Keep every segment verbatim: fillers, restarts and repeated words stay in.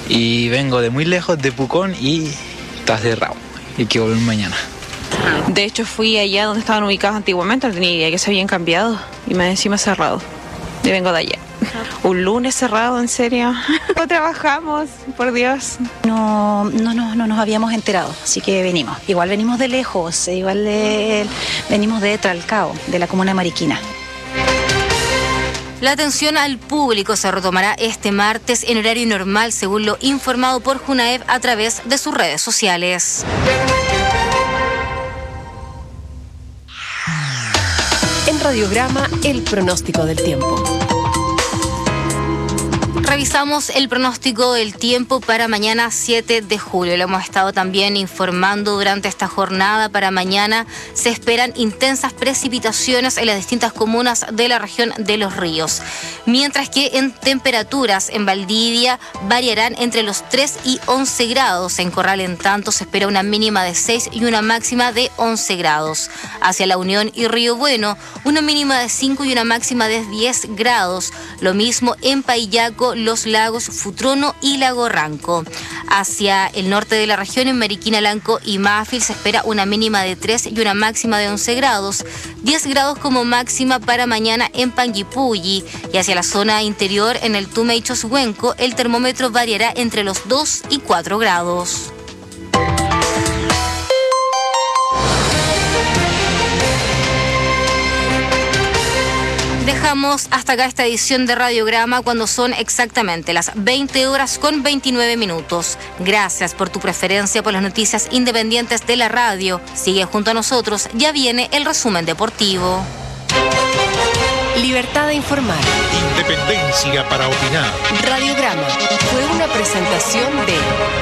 y vengo de muy lejos, de Pucón, y está cerrado. Hay que volver mañana. De hecho, fui allá donde estaban ubicados antiguamente, no tenía idea que se habían cambiado y más encima cerrado. Y vengo de allá. Un lunes cerrado, ¿en serio? No trabajamos, por Dios. No, no, no, no nos habíamos enterado, así que venimos. Igual venimos de lejos, igual de, venimos de Tralcao, de la comuna de Mariquina. La atención al público se retomará este martes en horario normal, según lo informado por Junaev a través de sus redes sociales. En Radiograma, el pronóstico del tiempo. Revisamos el pronóstico del tiempo para mañana siete de julio. Lo hemos estado también informando durante esta jornada. Para mañana se esperan intensas precipitaciones en las distintas comunas de la región de Los Ríos. Mientras que en temperaturas en Valdivia variarán entre los tres y once grados. En Corral, en tanto, se espera una mínima de seis y una máxima de once grados. Hacia La Unión y Río Bueno, una mínima de cinco y una máxima de diez grados. Lo mismo en Paillaco, Los Lagos, Futrono y Lago Ranco. Hacia el norte de la región, en Mariquina, Lanco y Mafil, se espera una mínima de tres y una máxima de once grados. diez grados como máxima para mañana en Panguipulli. Y hacia la zona interior, en el Tume y Choshuenco, el termómetro variará entre los dos y cuatro grados. Dejamos hasta acá esta edición de Radiograma cuando son exactamente las veinte horas con veintinueve minutos. Gracias por tu preferencia por las noticias independientes de la radio. Sigue junto a nosotros, ya viene el resumen deportivo. Libertad de informar. Independencia para opinar. Radiograma fue una presentación de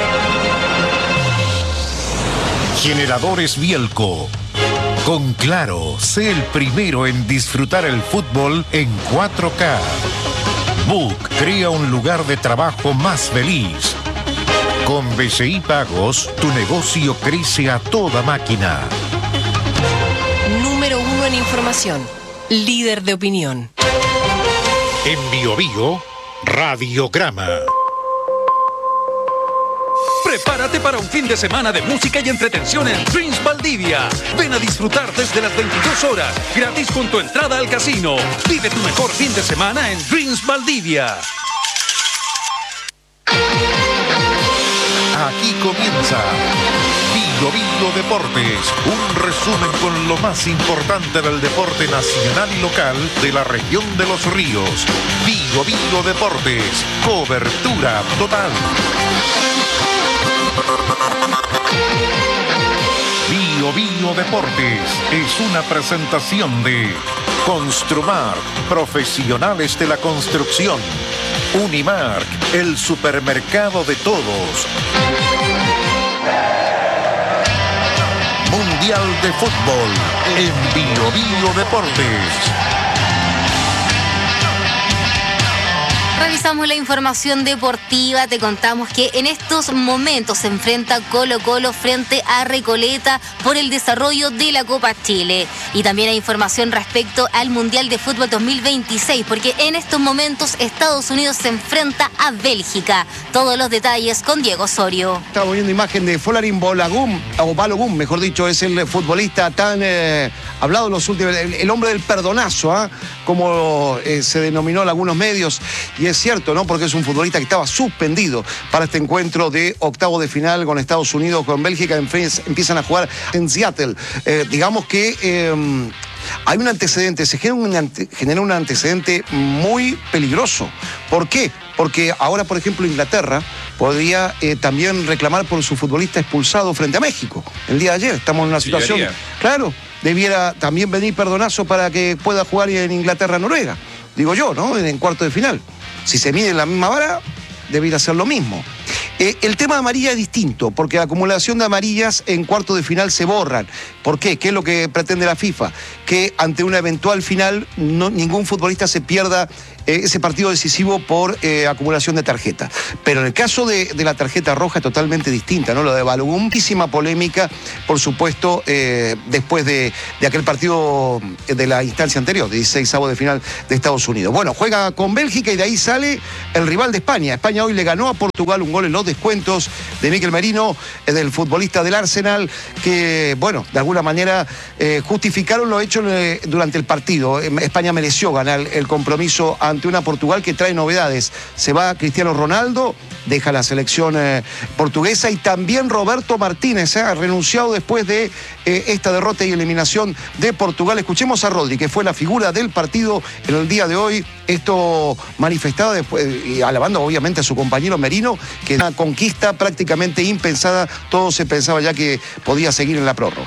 Generadores Bielco. Con Claro, sé el primero en disfrutar el fútbol en cuatro K. Book crea un lugar de trabajo más feliz. Con B C I Pagos, tu negocio crece a toda máquina. Número uno en información. Líder de opinión. En Bio Bio, Radiograma. Prepárate para un fin de semana de música y entretención en Dreams Valdivia. Ven a disfrutar desde las veintidós horas, gratis con tu entrada al casino. Vive tu mejor fin de semana en Dreams Valdivia. Aquí comienza Bio Bio Deportes, un resumen con lo más importante del deporte nacional y local de la región de Los Ríos. Bio Bio Deportes, cobertura total. Bio Bio Deportes es una presentación de Construmark, profesionales de la construcción. Unimark, el supermercado de todos. Mundial de Fútbol en Bio Bio Deportes. Revisamos la información deportiva, te contamos que en estos momentos se enfrenta Colo Colo frente a Recoleta por el desarrollo de la Copa Chile. Y también hay información respecto al Mundial de Fútbol dos mil veintiséis, porque en estos momentos Estados Unidos se enfrenta a Bélgica. Todos los detalles con Diego Osorio. Estamos viendo imagen de Folarin Balogun, o Balogun, mejor dicho, es el futbolista tan eh, hablado en los últimos, el, el hombre del perdonazo, ¿eh? como eh, se denominó en algunos medios. Y es cierto, ¿no? Porque es un futbolista que estaba suspendido para este encuentro de octavo de final con Estados Unidos, con Bélgica. Empiezan a jugar en Seattle. Eh, digamos que eh, hay un antecedente, se genera un, ante, genera un antecedente muy peligroso. ¿Por qué? Porque ahora, por ejemplo, Inglaterra podría eh, también reclamar por su futbolista expulsado frente a México. El día de ayer estamos en una situación... Debería. Claro, debiera también venir perdonazo para que pueda jugar en Inglaterra-Noruega. Digo yo, ¿no? En, en cuarto de final. Si se mide en la misma vara, debería ser lo mismo. Eh, el tema de amarilla es distinto, porque la acumulación de amarillas en cuarto de final se borran. ¿Por qué? ¿Qué es lo que pretende la FIFA? Que ante una eventual final no, ningún futbolista se pierda eh, ese partido decisivo por eh, acumulación de tarjetas. Pero en el caso de, de la tarjeta roja es totalmente distinta, ¿no? Lo de Balogun, muchísima polémica, por supuesto, eh, después de, de aquel partido de la instancia anterior, de dieciseisavo de final de Estados Unidos. Bueno, juega con Bélgica y de ahí sale el rival de España. España hoy le ganó a Portugal un gol en los descuentos de Mikel Merino, eh, del futbolista del Arsenal, que, bueno, de alguna manera eh, justificaron lo hecho eh, durante el partido. España mereció ganar el compromiso ante una Portugal que trae novedades. Se va Cristiano Ronaldo, deja la selección eh, portuguesa, y también Roberto Martínez eh, ha renunciado después de eh, esta derrota y eliminación de Portugal. Escuchemos a Rodri, que fue la figura del partido en el día de hoy. Esto manifestado después, y alabando obviamente a su compañero Merino, que una conquista prácticamente impensada. Todo se pensaba ya que podía seguir en la prórroga.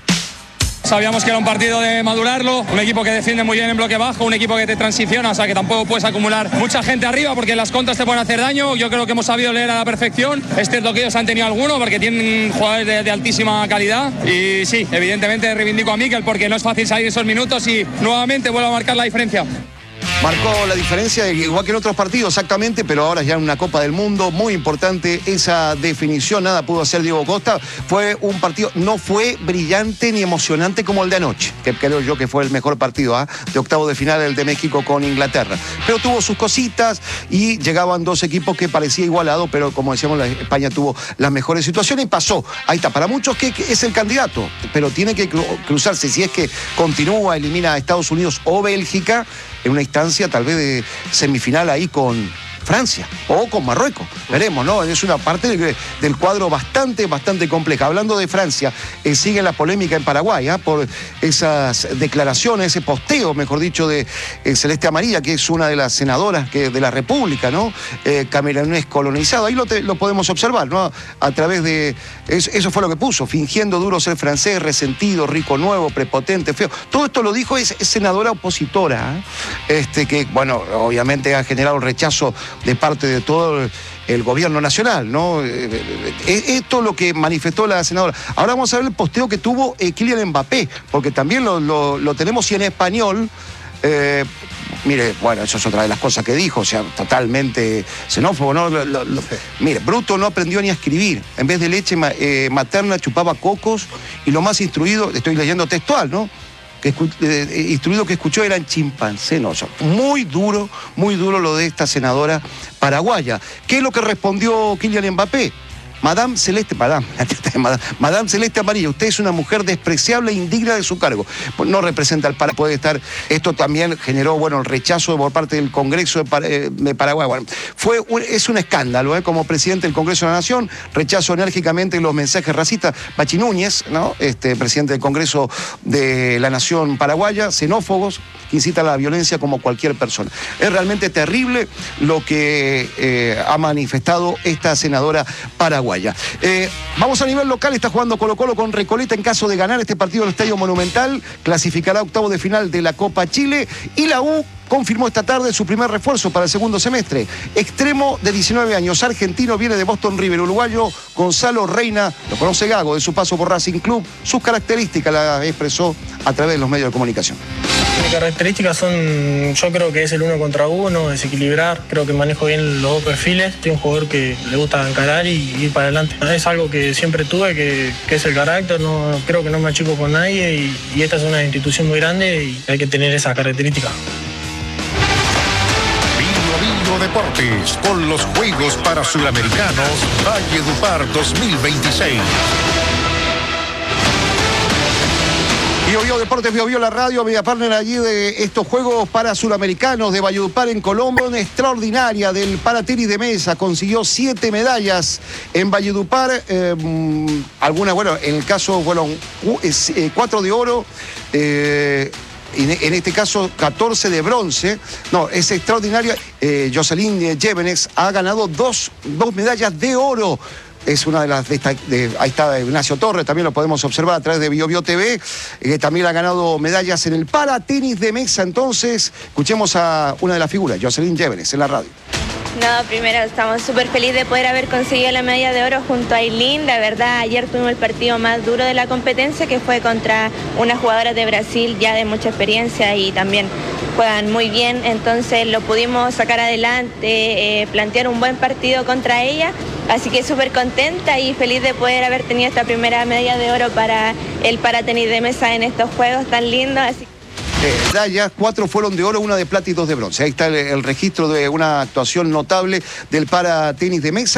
Sabíamos que era un partido de madurarlo, un equipo que defiende muy bien en bloque bajo, un equipo que te transiciona, o sea que tampoco puedes acumular mucha gente arriba porque las contras te pueden hacer daño. Yo creo que hemos sabido leer a la perfección. Es cierto que ellos han tenido alguno porque tienen jugadores de, de altísima calidad, y sí, evidentemente reivindico a Mikel porque no es fácil salir esos minutos y nuevamente vuelvo a marcar la diferencia. Marcó la diferencia, igual que en otros partidos, exactamente, pero ahora ya en una Copa del Mundo, muy importante esa definición, nada pudo hacer Diego Costa. Fue un partido, no fue brillante ni emocionante como el de anoche, que creo yo que fue el mejor partido ¿eh? de octavo de final, el de México con Inglaterra. Pero tuvo sus cositas y llegaban dos equipos que parecía igualado, pero como decíamos, la España tuvo las mejores situaciones y pasó. Ahí está, para muchos que, que es el candidato, pero tiene que cruzarse, si es que continúa, elimina a Estados Unidos o Bélgica, en una instancia tal vez de semifinal ahí con Francia o con Marruecos. Veremos, ¿no? Es una parte del, del cuadro bastante, bastante compleja. Hablando de Francia, eh, sigue la polémica en Paraguay ¿eh? por esas declaraciones, ese posteo, mejor dicho, de eh, Celeste Amarilla, que es una de las senadoras que, de la República, ¿no? Eh, camerunés colonizado. Ahí lo, te, lo podemos observar, ¿no? A través de... Es, eso fue lo que puso, fingiendo duro ser francés, resentido, rico nuevo, prepotente, feo. Todo esto lo dijo es, es senadora opositora, ¿eh? este, que, bueno, obviamente ha generado el rechazo de parte de todo el, el gobierno nacional, ¿no? Esto es lo que manifestó la senadora. Ahora vamos a ver el posteo que tuvo eh, Kylian Mbappé, porque también lo, lo, lo tenemos y en español. Eh, mire, bueno, eso es otra de las cosas que dijo, o sea, totalmente xenófobo, ¿no? Lo, lo, lo, mire, Bruto no aprendió ni a escribir. En vez de leche eh, materna chupaba cocos, y lo más instruido, estoy leyendo textual, ¿no? Que eh, instruido que escuchó eran chimpancés, no, o sea, muy duro, muy duro lo de esta senadora paraguaya. ¿Qué es lo que respondió Kylian Mbappé? Madame Celeste, Madame, Madame Celeste Amarilla, usted es una mujer despreciable e indigna de su cargo. No representa al Paraguay, puede estar. Esto también generó, bueno, el rechazo por parte del Congreso de Paraguay. Bueno, fue un, es un escándalo, ¿eh? Como presidente del Congreso de la Nación, rechazo enérgicamente los mensajes racistas. Bachi Núñez, ¿no? Este presidente del Congreso de la Nación paraguaya, xenófobos, que incitan a la violencia como cualquier persona. Es realmente terrible lo que eh, ha manifestado esta senadora paraguaya. Eh, vamos a nivel local, está jugando Colo Colo con Recoleta. En caso de ganar este partido en el Estadio Monumental, clasificará a octavo de final de la Copa Chile. Y la U confirmó esta tarde su primer refuerzo para el segundo semestre. Extremo de diecinueve años, argentino, viene de Boston River, uruguayo Gonzalo Reina, lo conoce Gago de su paso por Racing Club. Sus características las expresó a través de los medios de comunicación. Mis características son, yo creo que es el uno contra uno, desequilibrar, creo que manejo bien los dos perfiles, soy un jugador que le gusta encarar y ir para adelante. Es algo que siempre tuve, que, que es el carácter, no, creo que no me achico con nadie y, y esta es una institución muy grande y hay que tener esa característica. Deportes con los Juegos para Suramericanos Valledupar dos mil veintiséis. Bio Bio Deportes, Bio Bio la radio, media partner allí de estos Juegos para Suramericanos de Valledupar en Colombia. Una extraordinaria del paratenis de mesa, consiguió siete medallas en Valledupar. Eh, algunas, bueno, en el caso, bueno, eh, cuatro de oro. Eh, En este caso, catorce de bronce. No, es extraordinaria. Eh, Jocelyn Llévenes ha ganado dos, dos medallas de oro. es una de las... De esta, de, ahí está Ignacio Torres, también lo podemos observar a través de Bio Bio T V, eh, también ha ganado medallas en el para tenis de mesa. Entonces, escuchemos a una de las figuras, Jocelyn Llévenes, en la radio. No, primero estamos súper felices de poder haber conseguido la medalla de oro junto a Aileen. La verdad, ayer tuvimos el partido más duro de la competencia, que fue contra unas jugadoras de Brasil ya de mucha experiencia y también juegan muy bien. Entonces lo pudimos sacar adelante, eh, plantear un buen partido contra ella. Así que súper contenta y feliz de poder haber tenido esta primera medalla de oro para el para tenis de mesa en estos juegos tan lindos. Así medallas, cuatro fueron de oro, una de plata y dos de bronce. Ahí está el, el registro de una actuación notable del para tenis de mesa.